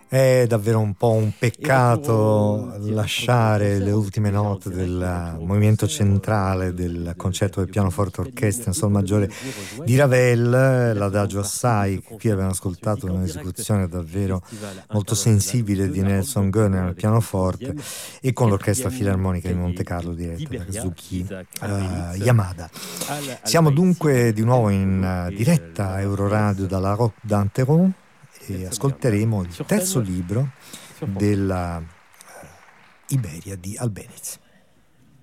È davvero un po' un peccato lasciare le ultime note del movimento centrale del concerto del pianoforte orchestra in sol maggiore di Ravel, l'Adagio Assai, che qui abbiamo ascoltato un'esecuzione davvero molto sensibile di Nelson Gurner al pianoforte e con l'Orchestra Filarmonica di Monte Carlo diretta da Kazuki Yamada. Siamo dunque di nuovo in diretta a Euroradio dalla Roque d'Anteron e ascolteremo il terzo libro della Iberia di Albéniz.